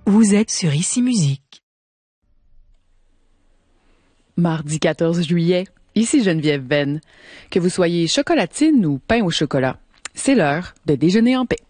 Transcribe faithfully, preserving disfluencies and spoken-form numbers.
Vous êtes sur Ici Musique. Mardi quatorze juillet, ici Geneviève Ben. Que vous soyez chocolatine ou pain au chocolat, c'est l'heure de déjeuner en paix.